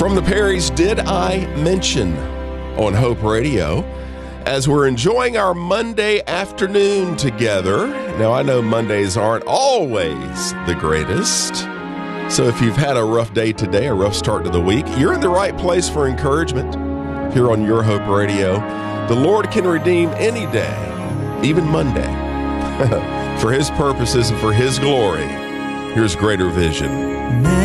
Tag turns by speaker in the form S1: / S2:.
S1: From the Perrys, Did I Mention on Hope Radio, as we're enjoying our Monday afternoon together. Now, I know Mondays aren't always the greatest, so if you've had a rough day today, a rough start to the week, you're in the right place for encouragement here on Your Hope Radio. The Lord can redeem any day, even Monday, for His purposes and for His glory. Here's Greater Vision.